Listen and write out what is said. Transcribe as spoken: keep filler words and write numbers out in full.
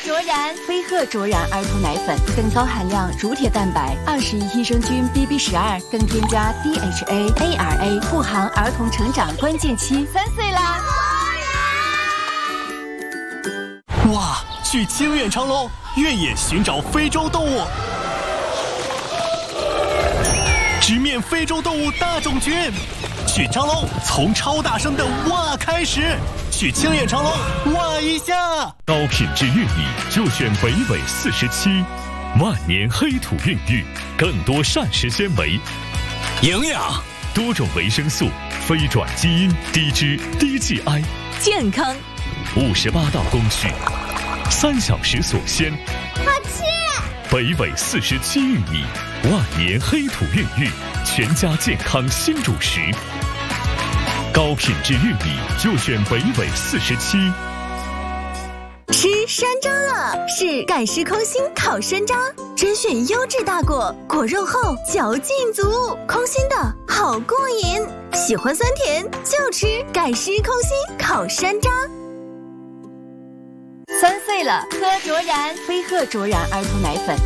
卓然，飞鹤卓然儿童奶粉更高含量乳铁蛋白、二十亿益生菌 B B 十二，更添加 D H A A R A， 护航儿童成长关键期。三岁啦！ 哇，去清远长隆，越野寻找非洲动物，直面非洲动物大种群。去长隆，从超大声的哇开始。去清远长隆，哇一下！ 高品质玉米就选北纬四十七，万年黑土孕育，更多膳食纤维、 营养、 多种维生素、非转基因、低脂、低 G I， 健康。 五十八道工序，三小时锁鲜。 好吃！ 北纬四十七玉米，万年黑土孕育，全家健康新主食。高品质玉米就选北纬四十七。 吃山楂了，是盖施空心烤山楂，甄选优质大果，果肉厚，嚼劲足，空心的好过瘾。喜欢酸甜就吃盖施空心烤山楂。 三岁了，喝卓然，飞鹤卓然儿童奶粉。